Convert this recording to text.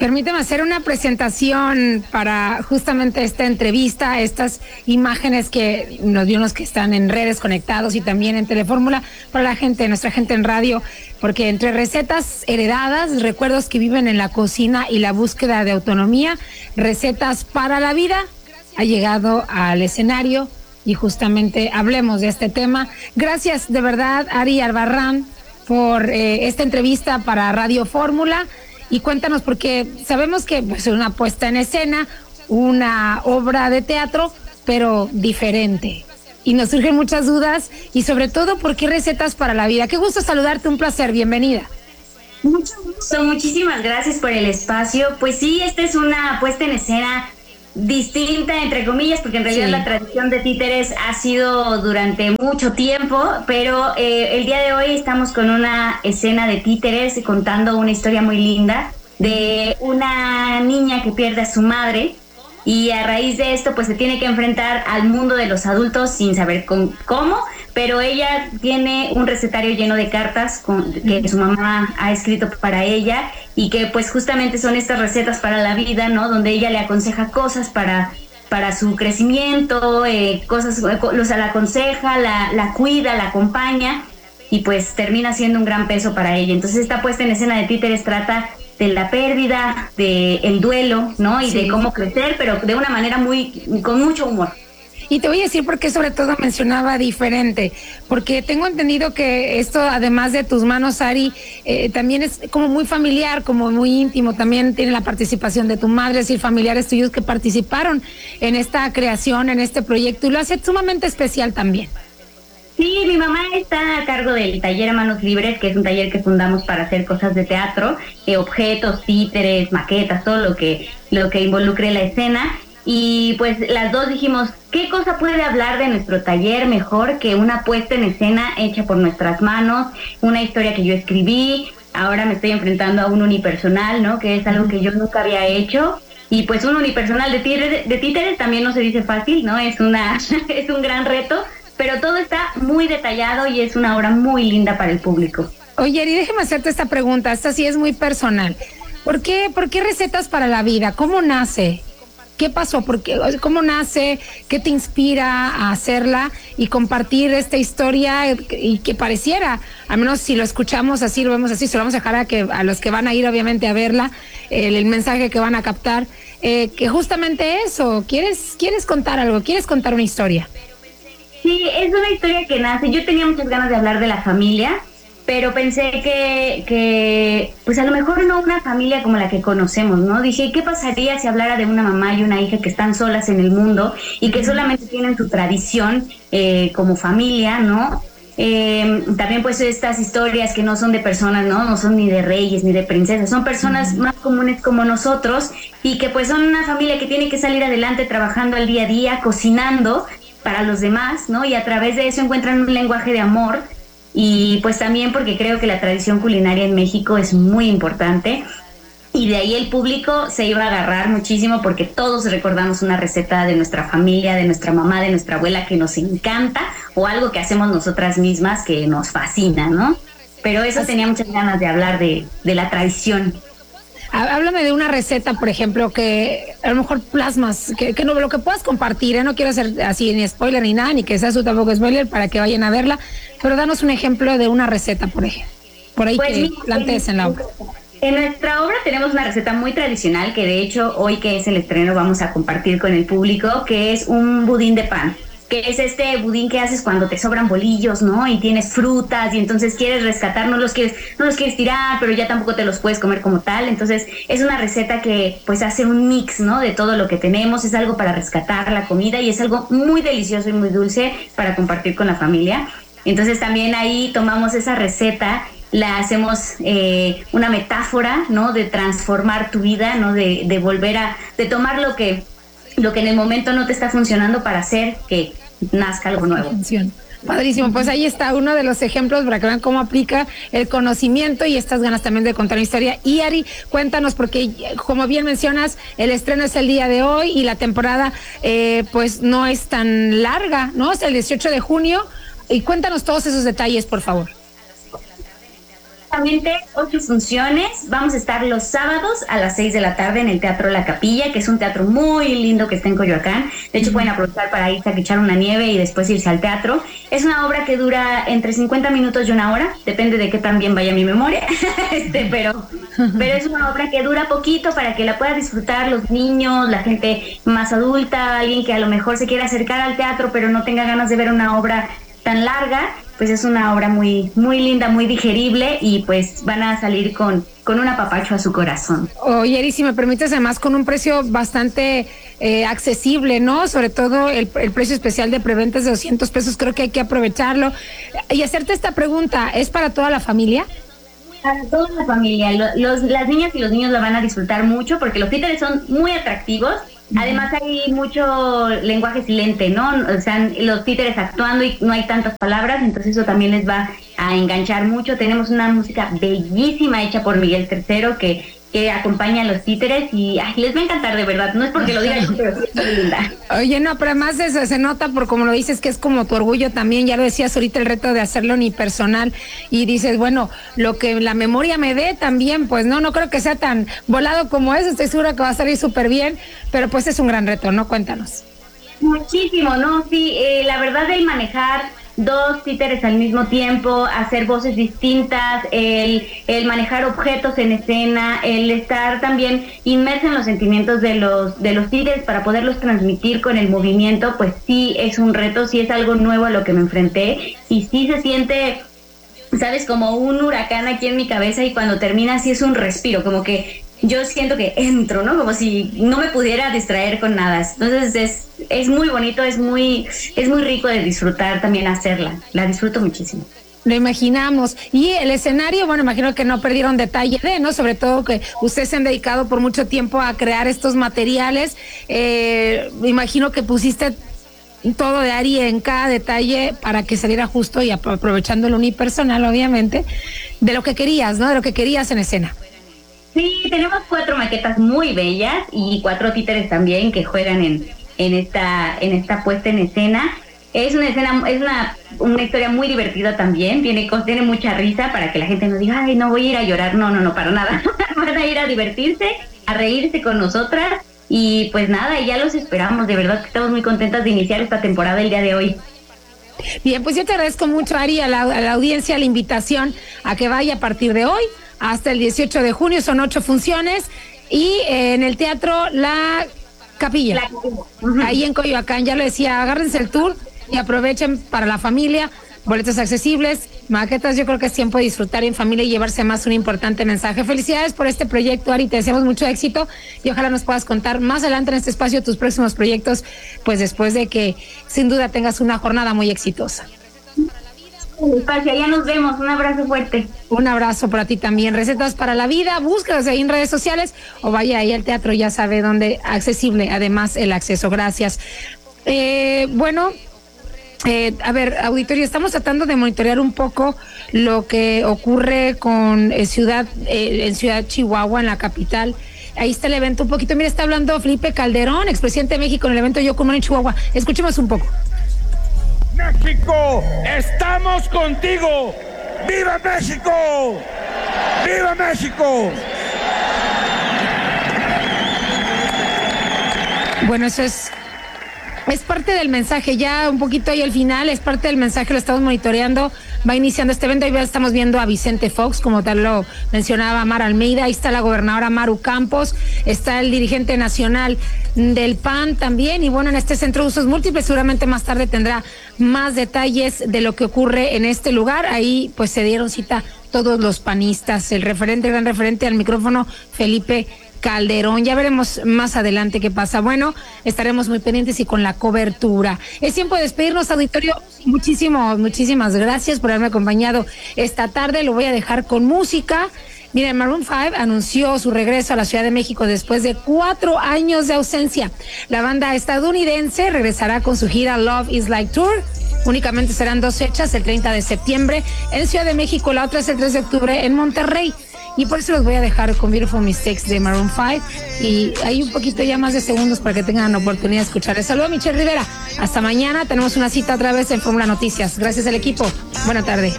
Permíteme hacer una presentación para justamente esta entrevista, estas imágenes que nos dio los que están en redes conectados y también en Telefórmula para la gente, nuestra gente en radio, porque entre recetas heredadas, recuerdos que viven en la cocina y la búsqueda de autonomía, recetas para la vida, ha llegado al escenario y justamente hablemos de este tema. Gracias de verdad, Ari Albarrán, por esta entrevista para Radio Fórmula. Y cuéntanos, porque sabemos que pues, es una puesta en escena, una obra de teatro, pero diferente. Y nos surgen muchas dudas y sobre todo, ¿por qué recetas para la vida? Qué gusto saludarte, un placer, bienvenida. Mucho gusto, muchísimas gracias por el espacio. Pues sí, esta es una puesta en escena distinta, entre comillas, porque en realidad la tradición de títeres ha sido durante mucho tiempo, pero el día de hoy estamos con una escena de títeres contando una historia muy linda de una niña que pierde a su madre y a raíz de esto pues se tiene que enfrentar al mundo de los adultos sin saber cómo, pero ella tiene un recetario lleno de cartas que su mamá ha escrito para ella y que pues justamente son estas recetas para la vida, ¿no? Donde ella le aconseja cosas para su crecimiento, cosas, o sea, la aconseja, la cuida, la acompaña y pues termina siendo un gran peso para ella. Entonces esta puesta en escena de títeres trata de la pérdida, de el duelo, ¿no? Y de cómo crecer, pero de una manera con mucho humor. Y te voy a decir por qué sobre todo mencionaba diferente, porque tengo entendido que esto, además de tus manos, Ari, también es como muy familiar, como muy íntimo, también tiene la participación de tu madre, es decir, familiares tuyos que participaron en esta creación, en este proyecto, y lo hace sumamente especial también. Sí, mi mamá está a cargo del taller a manos libres, que es un taller que fundamos para hacer cosas de teatro, objetos, títeres, maquetas, todo lo que involucre la escena. Y pues las dos dijimos, ¿qué cosa puede hablar de nuestro taller mejor que una puesta en escena hecha por nuestras manos, una historia que yo escribí? Ahora me estoy enfrentando a un unipersonal, ¿no? Que es algo que yo nunca había hecho. Y pues un unipersonal de títeres también no se dice fácil, ¿no? Es un gran reto, pero todo está muy detallado y es una obra muy linda para el público. Oye, Ari, déjame hacerte esta pregunta, esta sí es muy personal. ¿Por qué recetas para la vida? ¿Cómo nace? ¿Qué pasó? ¿Cómo nace? ¿Qué te inspira a hacerla y compartir esta historia y que pareciera, al menos si lo escuchamos así, lo vemos así, se lo vamos a dejar a los que van a ir obviamente a verla, el mensaje que van a captar, que justamente eso, ¿quieres contar algo? ¿Quieres contar una historia? Sí, es una historia que nace, yo tenía muchas ganas de hablar de la familia, pero pensé que pues a lo mejor no una familia como la que conocemos, ¿no? Dije, ¿qué pasaría si hablara de una mamá y una hija que están solas en el mundo y que solamente tienen su tradición como familia, ¿no? También pues estas historias que no son de personas, ¿no? No son ni de reyes ni de princesas, son personas más comunes como nosotros y que pues son una familia que tiene que salir adelante trabajando al día a día, cocinando para los demás, ¿no? Y a través de eso encuentran un lenguaje de amor. Y pues también porque creo que la tradición culinaria en México es muy importante y de ahí el público se iba a agarrar muchísimo porque todos recordamos una receta de nuestra familia, de nuestra mamá, de nuestra abuela que nos encanta o algo que hacemos nosotras mismas que nos fascina, ¿no? Pero eso tenía muchas ganas de hablar de la tradición. Háblame de una receta, por ejemplo, que a lo mejor plasmas, que no, lo que puedas compartir, no quiero hacer así ni spoiler ni nada, ni que sea eso tampoco spoiler para que vayan a verla, pero danos un ejemplo de una receta, por ejemplo, por ahí pues que plantees en la obra. En nuestra obra tenemos una receta muy tradicional que de hecho hoy que es el estreno vamos a compartir con el público, que es un budín de pan, que es este budín que haces cuando te sobran bolillos, ¿no? Y tienes frutas y entonces quieres rescatar, no los quieres tirar, pero ya tampoco te los puedes comer como tal. Entonces es una receta que pues hace un mix, ¿no? De todo lo que tenemos, es algo para rescatar la comida y es algo muy delicioso y muy dulce para compartir con la familia. Entonces también ahí tomamos esa receta, la hacemos una metáfora, ¿no? De transformar tu vida, ¿no? De volver de tomar lo que en el momento no te está funcionando para hacer que nazca algo nuevo. Padrísimo, pues ahí está uno de los ejemplos para que vean cómo aplica el conocimiento y estas ganas también de contar una historia. Y Ari, cuéntanos, porque como bien mencionas, el estreno es el día de hoy y la temporada pues no es tan larga, ¿no? Es el 18 de junio y cuéntanos todos esos detalles, por favor. Exactamente, 8 funciones. Vamos a estar los sábados a las 6 de la tarde en el Teatro La Capilla, que es un teatro muy lindo que está en Coyoacán. De hecho, pueden aprovechar para irse a echar una nieve y después irse al teatro. Es una obra que dura entre 50 minutos y una hora, depende de qué tan bien vaya mi memoria, pero es una obra que dura poquito para que la puedan disfrutar los niños, la gente más adulta, alguien que a lo mejor se quiera acercar al teatro pero no tenga ganas de ver una obra tan larga. Pues es una obra muy, muy linda, muy digerible y pues van a salir con un apapacho a su corazón. Oye, Eri, si me permites, además con un precio bastante accesible, ¿no? Sobre todo el precio especial de preventas de 200 pesos, creo que hay que aprovecharlo. Y hacerte esta pregunta, ¿es para toda la familia? Para toda la familia, las niñas y los niños la van a disfrutar mucho porque los títeres son muy atractivos. Además hay mucho lenguaje silente, ¿no? O sea, los títeres actuando y no hay tantas palabras, entonces eso también les va a enganchar mucho. Tenemos una música bellísima hecha por Miguel III que acompaña a los títeres y les va a encantar, de verdad. No es porque lo diga yo, pero sí es muy linda. Oye, no, pero además eso se nota por como lo dices, que es como tu orgullo también. Ya lo decías ahorita, el reto de hacerlo unipersonal. Y dices, bueno, lo que la memoria me dé también, pues no creo que sea tan volado como eso. Estoy segura que va a salir súper bien, pero pues es un gran reto, ¿no? Cuéntanos. Muchísimo, ¿no? Sí, la verdad, el manejar 2 títeres al mismo tiempo, hacer voces distintas, el manejar objetos en escena, el estar también inmerso en los sentimientos de los títeres para poderlos transmitir con el movimiento, pues sí es un reto, sí es algo nuevo a lo que me enfrenté y sí se siente, sabes, como un huracán aquí en mi cabeza y cuando termina sí es un respiro, como que yo siento que entro, ¿no? Como si no me pudiera distraer con nada. Entonces es muy bonito, es muy rico de disfrutar también hacerla. La disfruto muchísimo. Lo imaginamos. Y el escenario, bueno, imagino que no perdieron detalle ¿no? Sobre todo que ustedes se han dedicado por mucho tiempo a crear estos materiales. Imagino que pusiste todo de Ari en cada detalle para que saliera justo y aprovechando el unipersonal, obviamente, de lo que querías, ¿no? De lo que querías en escena. Sí, tenemos 4 maquetas muy bellas y 4 títeres también que juegan en esta puesta en escena. Es una historia muy divertida también, tiene mucha risa para que la gente no diga, ay, no voy a ir a llorar, no, para nada. Van a ir a divertirse, a reírse con nosotras y pues nada, ya los esperamos, de verdad que estamos muy contentas de iniciar esta temporada el día de hoy. Bien, pues yo te agradezco mucho, Ari, a la audiencia, la invitación a que vaya a partir de hoy hasta el 18 de junio, son 8 funciones, y en el Teatro La Capilla, ahí en Coyoacán, ya lo decía, agárrense el tour y aprovechen para la familia, boletos accesibles, maquetas, yo creo que es tiempo de disfrutar en familia y llevarse más un importante mensaje. Felicidades por este proyecto, Ari, te deseamos mucho éxito y ojalá nos puedas contar más adelante en este espacio tus próximos proyectos, pues después de que sin duda tengas una jornada muy exitosa. Ya nos vemos, un abrazo fuerte. Un abrazo para ti también. Recetas para la vida, búscalas ahí en redes sociales o vaya ahí al teatro, ya sabe dónde, accesible, además el acceso. Gracias. A ver, auditorio, estamos tratando de monitorear un poco lo que ocurre con en Ciudad Chihuahua, en la capital. Ahí está el evento un poquito. Mira, está hablando Felipe Calderón, expresidente de México, en el evento Yo Como en Chihuahua. Escuchemos un poco. México, estamos contigo. ¡Viva México! ¡Viva México! Bueno, eso es parte del mensaje, ya un poquito ahí al final, es parte del mensaje, lo estamos monitoreando, va iniciando este evento, ahí ya estamos viendo a Vicente Fox, como tal lo mencionaba Mara Almeida, ahí está la gobernadora Maru Campos, está el dirigente nacional del PAN también, y bueno, en este centro de usos múltiples seguramente más tarde tendrá más detalles de lo que ocurre en este lugar. Ahí pues se dieron cita todos los panistas, el gran referente al micrófono, Felipe Calderón. Ya veremos más adelante qué pasa. Bueno, estaremos muy pendientes y con la cobertura. Es tiempo de despedirnos, auditorio. Muchísimas gracias por haberme acompañado esta tarde. Lo voy a dejar con música. Miren, Maroon 5 anunció su regreso a la Ciudad de México después de 4 años de ausencia. La banda estadounidense regresará con su gira Love is Like Tour. Únicamente serán 2 fechas, el 30 de septiembre en Ciudad de México, la otra es el 3 de octubre en Monterrey. Y por eso los voy a dejar con Beautiful Mistakes de Maroon 5. Y hay un poquito ya más de segundos para que tengan la oportunidad de escuchar. Les saludo a Michelle Rivera. Hasta mañana. Tenemos una cita otra vez en Fórmula Noticias. Gracias al equipo. Buena tarde.